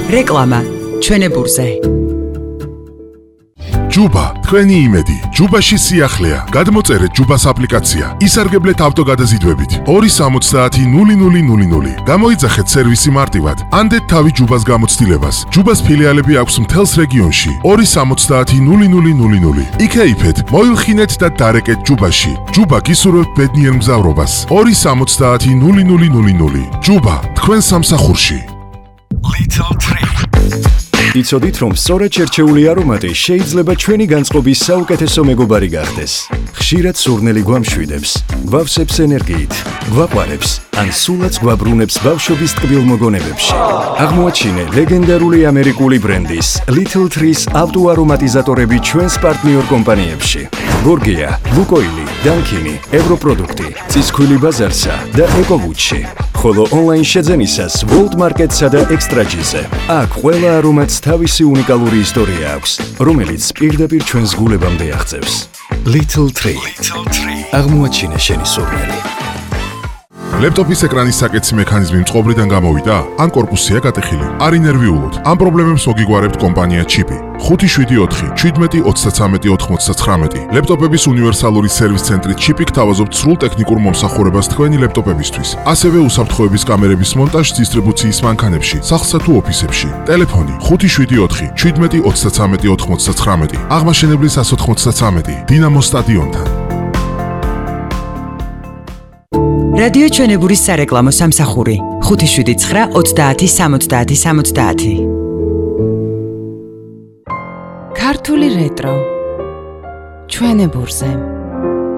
რეკლამა ჩვენებურზე. ჯუბა, თქვენი იმედი. ჯუბაში სიახლეა. გადმოწერეთ ჯუბას აპლიკაცია. ისარგებლეთ ავტოგადაზიდვებით. 270-0000. გამოიძახეთ სერვისი მარტივად. ანდეთ თავი ჯუბას გამოცდილებას. ჯუბას ფილიალები აქვს მთელს რეგიონში. 270-0000. იქეიფეთ, მოილხინეთ და დარეკეთ ჯუბაში. ჯუბა გისურვებთ ბედნიერ მგზავრობას. 270-0000. ჯუბა, თქვენ სამსახურში. Little Tree. იცოდით, რომ სწორად შერჩეული არომატი შეიძლება ჩვენი განწყობის საუკეთესო მეგობარი გახდეს. ხშირად სურნელი გვამშვიდებს, გვავსებს ენერგიით, გვაყვარებს, ან სულაც გვაბრუნებს ბავშვობის ტკბილ მოგონებებში. აღმოაჩინე ლეგენდარული ამერიკული ბრენდის Little Trees ავტოარომატიზატორები ჩვენს პარტნიორ კომპანიებში. გორგია, ლუკოილი, დანკინი, ევროპროდუქტი, წისქვილი ბაზარსა და ეკოვუჩი. ხოლო ონლაინ შეძენისას World Market-სა და Extra-G-ზე. აქ ყველა არომატს თავისი უნიკალური ისტორია აქვს, რომელიც პირდაპირ ჩვენს გულებამდე აღწევს. Little Tree. აღმოაჩინე შენი სურნელი. ლეპტოპის ეკრანის საკეთის მექანიზმი მწყობრიდან გამოვიდა? ან კორპუსია გატეხილი? არ ინერვიულოთ. ამ პრობლემებს მოგიგوارებთ კომპანია ჩიპი. 574-17-99. ლეპტოპების უნივერსალური სერვის ცენტრი ჩიპი გთავაზობთ სრულ ტექნიკურ მომსახურებას თქვენი ლეპტოპებისთვის. ასევე უსაფრთხოების კამერების მონტაჟს დისტრიბუციის მანქანებში, სახლსა თუ ოფისებში. ტელეფონი 574-17-99. აღმაშენებლის 193. დინამო სტადიონთან. რადიო ჩვენებურის სარეკლამო სამსახური 579-30-70-70. ქართული რეტრო ჩვენებურზე.